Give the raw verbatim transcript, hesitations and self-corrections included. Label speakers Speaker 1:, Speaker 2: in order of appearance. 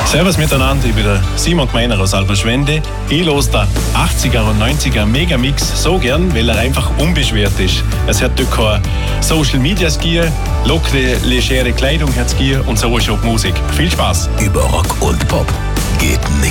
Speaker 1: Servus miteinander, ich bin der Simon Gmeiner aus Alberschwende. Ich los der achtziger und neunziger Megamix so gern, weil er einfach unbeschwert ist. Es hat dort keine Social Media Skier, lockere, legere Kleidung hat Skier und so ist auch die Musik. Viel Spaß!
Speaker 2: Über Rock und Pop geht nichts.